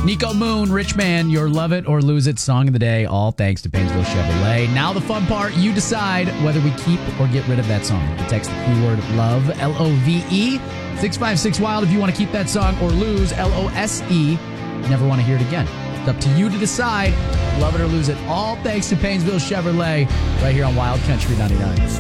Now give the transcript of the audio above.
Nico Moon, Rich Man, your Love It or Lose It song of the day, all thanks to Painesville Chevrolet. Now the fun part, you decide whether we keep or get rid of that song. You text the keyword LOVE, L-O-V-E, 656-WILD if you want to keep that song, or lose, L-O-S-E, never want to hear it again. It's up to you to decide, love it or lose it, all thanks to Painesville Chevrolet, right here on Wild Country 99.